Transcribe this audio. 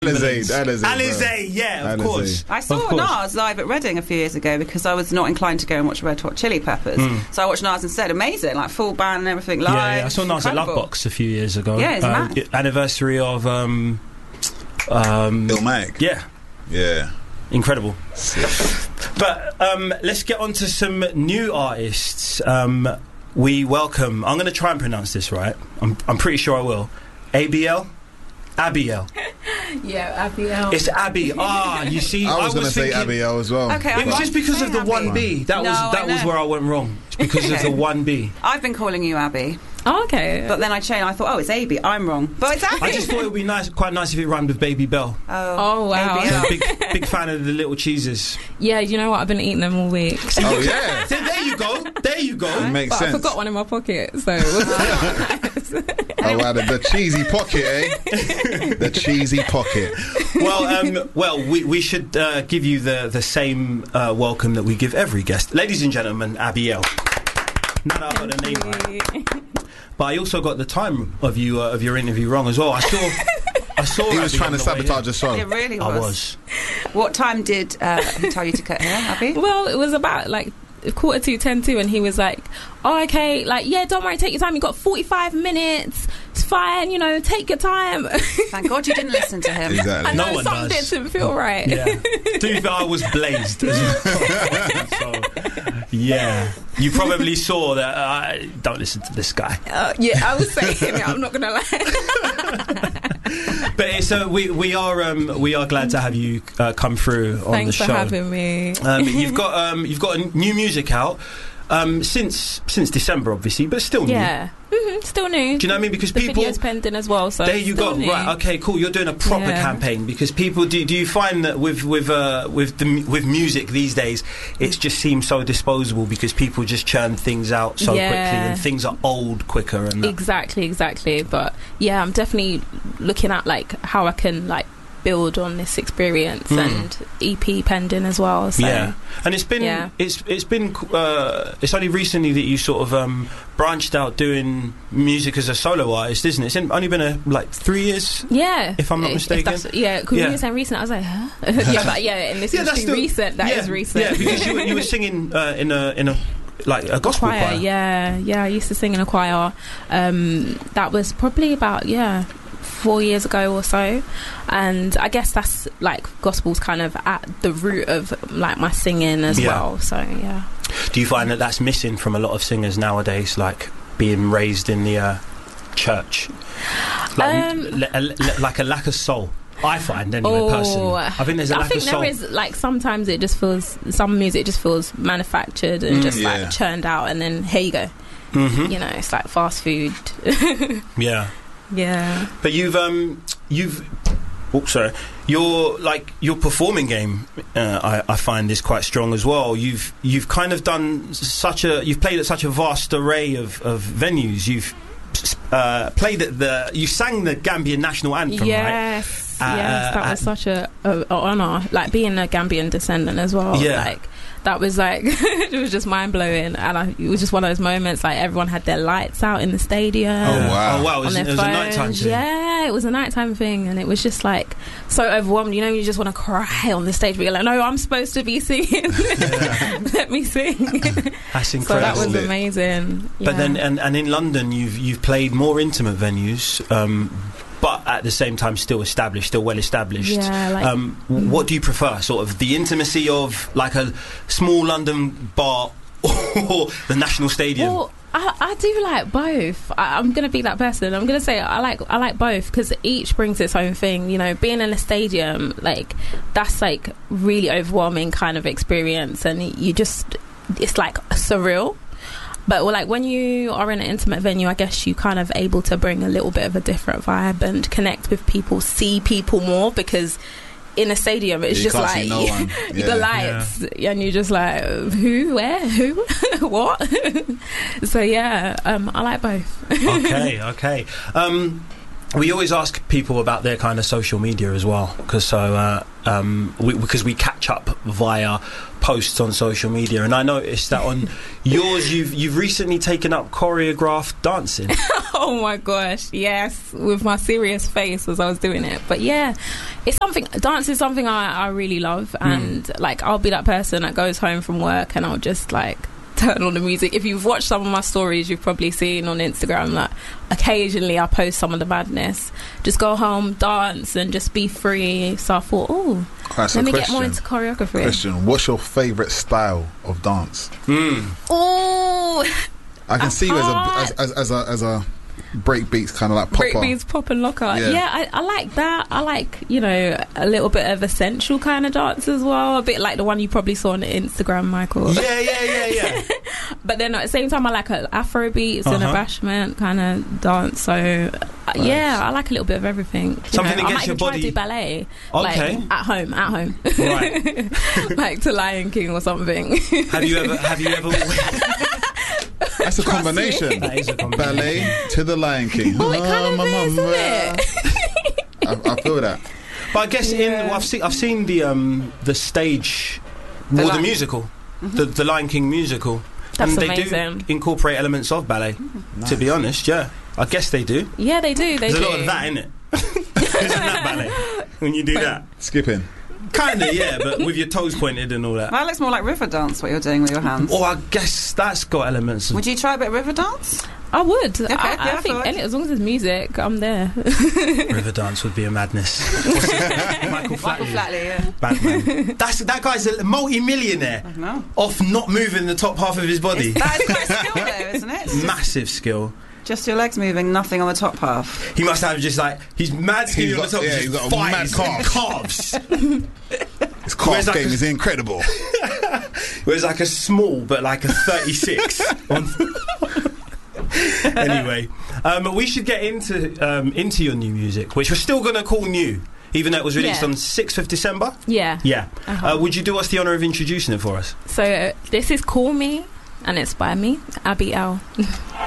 Alizé, yeah, of course. I saw Nas live at Reading a few years ago because I was not inclined to go and watch Red Hot Chili Peppers. So I watched Nas instead. Amazing, like full band and everything live. Yeah, I saw Nas at Lovebox a few years ago. Yeah, it's mad. Anniversary of Illmatic. Yeah. Incredible. But let's get on to some new artists. We welcome, I'm going to try and pronounce this right. I'm pretty sure I will. Abiel. Yeah, Abiel. It's Abby. You see, I was going to say Abiel as well. Okay, it was just because of the 1B. That was where I went wrong. It's because of the 1B. I've been calling you Abby. Oh, okay. But then I changed. I thought, it's Abby. I'm wrong. But it's Abby. I just thought it would be quite nice if it rhymed with Baby Bell. Oh wow. Big fan of the little cheeses. Yeah, you know what? I've been eating them all week. Oh yeah. So there you go. It makes sense. I forgot one in my pocket, so. Oh wow, the cheesy pocket, eh? The cheesy pocket. Well, we should give you the same welcome that we give every guest, ladies and gentlemen. Abiel. Now that I've got the name right. But I also got the time of your interview wrong as well. I saw. He was trying to sabotage the show. It really was. I was. What time did he tell you to cut hair, Abby? Well, it was about 10:45, and he was like, "Oh, okay, don't worry, take your time. You got 45 minutes. It's fine. Take your time." Thank God you didn't listen to him. Exactly. I know something didn't feel right. Yeah. To be fair, I was blazed. So, yeah. You probably saw that. I don't listen to this guy. Yeah, I was saying it. I'm not gonna lie. But we are glad to have you come through on the show. Thanks for having me. You've got new music out since December, obviously, but still new. Yeah, still new. Do you know what I mean? Because the people video's pending as well. So there you go. New. Right. Okay. Cool. You're doing a proper campaign because people. Do you find that with music these days, it just seems so disposable because people just churn things out so quickly and things are old quicker and that. Exactly. But yeah, I'm definitely looking at how I can build on this experience and EP pending as well. So. Yeah, and it's only recently that you sort of branched out doing music as a solo artist, isn't it? It's only been 3 years. Yeah, if I'm not mistaken. Because you were saying recent, I was like, huh? And this is still recent. That is recent. Yeah, because you were singing in a gospel choir. Yeah, I used to sing in a choir. That was probably about 4 years ago or so, and I guess that's gospel's kind of at the root of my singing as well. So yeah. Do you find that that's missing from a lot of singers nowadays, being raised in the church, a lack of soul? I find anyway, personally. I think there's a lack of soul. I think there is sometimes it just feels some music just feels manufactured and just churned out, and then here you go. It's like fast food. Yeah. Yeah. But your performing game, I find is quite strong as well. You've kind of done you've played at such a vast array of venues. You've played at you sang the Gambian national anthem, right? Yes, that was such a honour. Being a Gambian descendant as well. Yeah. That was it was just mind blowing, and it was just one of those moments. Everyone had their lights out in the stadium. Oh wow! It was a nighttime thing. Yeah, it was a nighttime thing, and it was just so overwhelmed. You just want to cry on the stage, but you're like, no, I'm supposed to be singing. Let me sing. That's incredible. So that was amazing. But then, and in London, you've played more intimate venues. But at the same time, still well established. Yeah, what do you prefer? Sort of the intimacy of a small London bar or the National Stadium? Well, I do like both. I'm going to be that person. I'm going to say I like both because each brings its own thing. Being in a stadium, that's really overwhelming kind of experience, and it's surreal. But when you are in an intimate venue, I guess you kind of able to bring a little bit of a different vibe and connect with people, see people more, because in a stadium it's just the lights and you're just who, where, who, what. So I like both. Okay. we always ask people about their kind of social media as well, because we catch up via posts on social media, and I noticed that on yours you've recently taken up choreographed dancing. Oh my gosh, yes, with my serious face as I was doing it. But yeah, dance is something I really love, and like I'll be that person that goes home from work and I'll just like turn on the music. If you've watched some of my stories, you've probably seen on Instagram that occasionally I post some of the madness. Just go home, dance, and just be free. So I thought, let me get more into choreography. Question: what's your favourite style of dance? Oh, I can see you as a breakbeats kind of like popper. Breakbeats, pop and locker. Yeah, I like that. I like, a little bit of essential kind of dance as well. A bit like the one you probably saw on Instagram, Michael. Yeah. But then at the same time, I like Afro beats and a bashment kind of dance. So I like a little bit of everything. Something that I gets might your even try body. to do ballet. Okay. Like, at home. Right. Like to Lion King or something. Have you ever? That's a combination. That is a combination. Ballet to the Lion King. Well, it kind of is, isn't it? I feel that. But I guess I've seen the stage, the musical, the Lion King musical. That's and amazing. They do incorporate elements of ballet. Nice. To be honest, I guess they do. Yeah, they do. There's a lot of that in it. Isn't that ballet when you do that? Skipping. Kind of, yeah, but with your toes pointed and all that. That looks more like river dance, what you're doing with your hands. Oh, I guess that's got elements of... Would you try a bit of river dance? I would. Okay, I think as long as there's music, I'm there. River dance would be a madness. Michael Flatley, yeah. Batman. That guy's a multi-millionaire off not moving the top half of his body. That is quite a skill though, isn't it? Massive skill. Just your legs moving, nothing on the top half. He must have just like... He's mad skinny on the top. Yeah, he's got mad calves. His calf game is incredible. Whereas like a small, but like a 36. Anyway, we should get into your new music, which we're still going to call new, even though it was released on 6th of December. Yeah. Would you do us the honour of introducing it for us? So this is Call Me, and it's by me, Abby L.